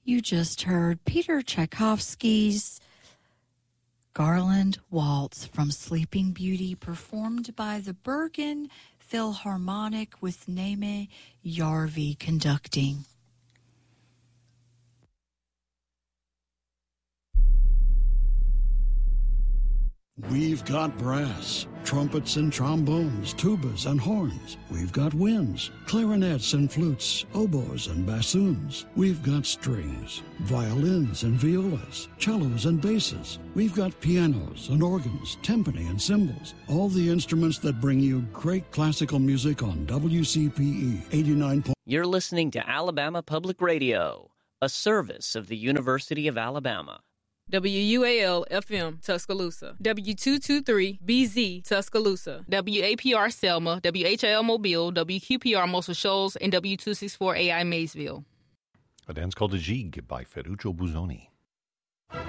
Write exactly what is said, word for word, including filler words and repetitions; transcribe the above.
You just heard Peter Tchaikovsky's Garland Waltz from Sleeping Beauty, performed by the Bergen Philharmonic with Neme Jarvi conducting. We've got brass, trumpets and trombones, tubas and horns. We've got winds, clarinets and flutes, oboes and bassoons. We've got strings, violins and violas, cellos and basses. We've got pianos and organs, timpani and cymbals. All the instruments that bring you great classical music on W C P E eighty-nine point one. You're listening to Alabama Public Radio, a service of the University of Alabama. W U A L F M Tuscaloosa, W two twenty-three B Z Tuscaloosa, W A P R Selma, W H L Mobile, W Q P R Muscle Shoals, and W two sixty-four A I Maysville. A dance called a Jig by Ferruccio Busoni.